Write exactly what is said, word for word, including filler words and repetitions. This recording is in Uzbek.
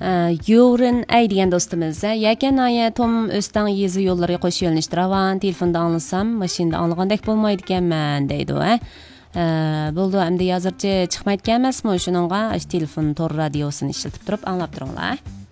Yo'rin ay degan do'stimiz, yakan aya Tom O'stan yezi yo'llariga qo'shib yo'llanishdi. Ravan telefonda anglasam, mashinada anglagandek bo'lmaydi ekanman deydi u. Bo'ldi, endi hozircha chiqmayotgan emasmi? Shuningga telefon tor radiosini ishlatib turib anglab turinglar.